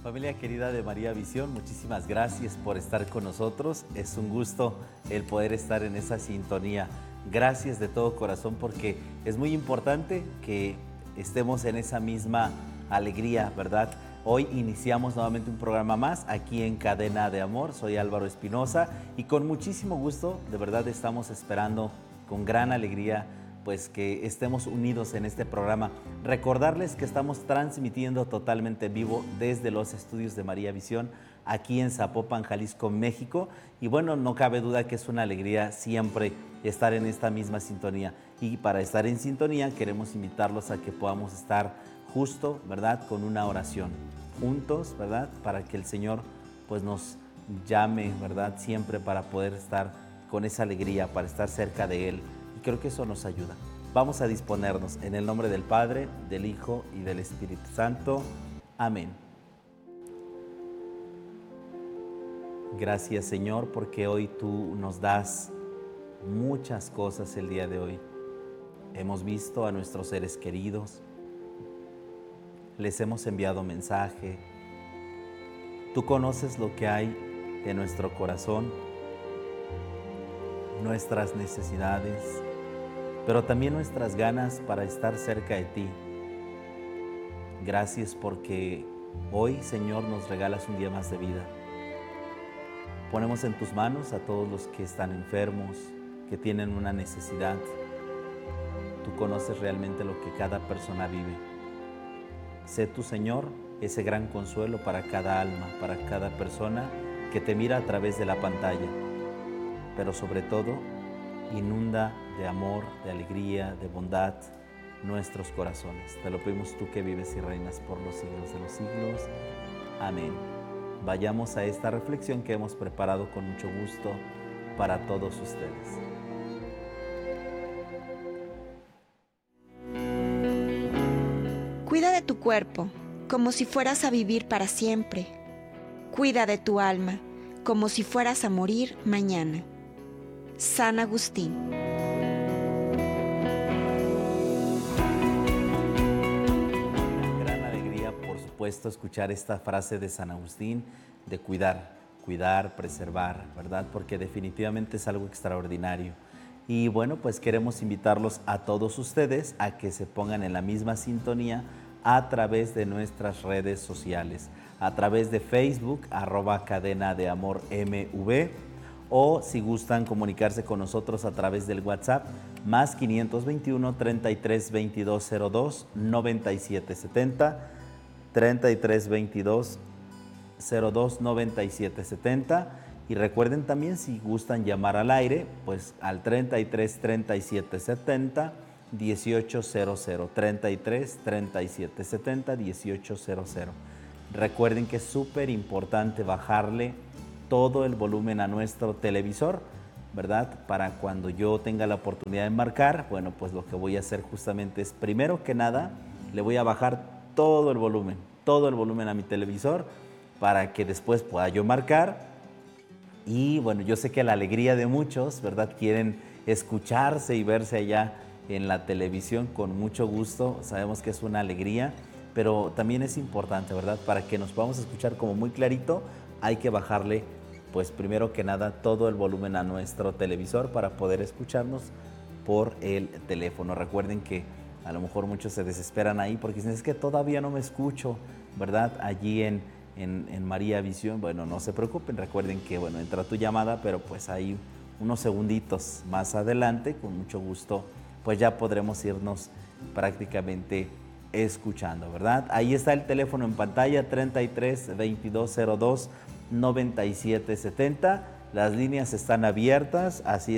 Familia querida de María Visión, muchísimas gracias por estar con nosotros. Es un gusto el poder estar en esa sintonía. Gracias de todo corazón porque es muy importante que estemos en esa misma alegría, ¿verdad? Hoy iniciamos nuevamente un programa más aquí en Cadena de Amor. Soy Álvaro Espinosa y con muchísimo gusto, de verdad estamos esperando con gran alegría pues que estemos unidos en este programa. Recordarles que estamos transmitiendo totalmente en vivo desde los estudios de María Visión, aquí en Zapopan, Jalisco, México. Y bueno, no cabe duda que es una alegría siempre estar en esta misma sintonía. Y para estar en sintonía queremos invitarlos a que podamos estar justo, ¿verdad?, con una oración, juntos, ¿verdad?, para que el Señor pues nos llame, ¿verdad?, siempre para poder estar con esa alegría, para estar cerca de Él. Y creo que eso nos ayuda. Vamos a disponernos en el nombre del Padre, del Hijo y del Espíritu Santo. Amén. Gracias, Señor, porque hoy tú nos das muchas cosas el día de hoy. Hemos visto a nuestros seres queridos, les hemos enviado mensaje. Tú conoces lo que hay en nuestro corazón, nuestras necesidades, pero también nuestras ganas para estar cerca de ti. Gracias porque hoy, Señor, nos regalas un día más de vida. Ponemos en tus manos a todos los que están enfermos, que tienen una necesidad. Tú conoces realmente lo que cada persona vive. Sé tú, Señor, ese gran consuelo para cada alma, para cada persona que te mira a través de la pantalla. Pero sobre todo, inunda de amor, de alegría, de bondad nuestros corazones. Te lo pedimos tú que vives y reinas por los siglos de los siglos. Amén. Vayamos a esta reflexión que hemos preparado con mucho gusto para todos ustedes. Cuida de tu cuerpo como si fueras a vivir para siempre. Cuida de tu alma como si fueras a morir mañana. San Agustín. Gran alegría, por supuesto, escuchar esta frase de San Agustín de cuidar, preservar, ¿verdad? Porque definitivamente es algo extraordinario. Y bueno, pues queremos invitarlos a todos ustedes a que se pongan en la misma sintonía a través de nuestras redes sociales, a través de Facebook, @Cadena de Amor MV, o si gustan comunicarse con nosotros a través del WhatsApp, más 521 33 22 02 97 70, 33 22 02 97 70. Y recuerden también, si gustan llamar al aire, pues al 33 37 70 1800, 33 37 70 1800. Recuerden que es súper importante bajarle todo el volumen a nuestro televisor, ¿verdad? Para cuando yo tenga la oportunidad de marcar, bueno, pues lo que voy a hacer justamente es, primero que nada, le voy a bajar todo el volumen a mi televisor para que después pueda yo marcar. Y bueno, yo sé que la alegría de muchos, ¿verdad?, quieren escucharse y verse allá en la televisión con mucho gusto. Sabemos que es una alegría, pero también es importante, ¿verdad?, para que nos podamos escuchar como muy clarito, hay que bajarle, pues primero que nada, todo el volumen a nuestro televisor para poder escucharnos por el teléfono. Recuerden que a lo mejor muchos se desesperan ahí porque dicen, es que todavía no me escucho, ¿verdad?, allí en María Visión. Bueno, no se preocupen, recuerden que, bueno, entra tu llamada, pero pues ahí unos segunditos más adelante, con mucho gusto, pues ya podremos irnos prácticamente escuchando, ¿verdad? Ahí está el teléfono en pantalla, 33 22 02 97 70. Las líneas están abiertas, así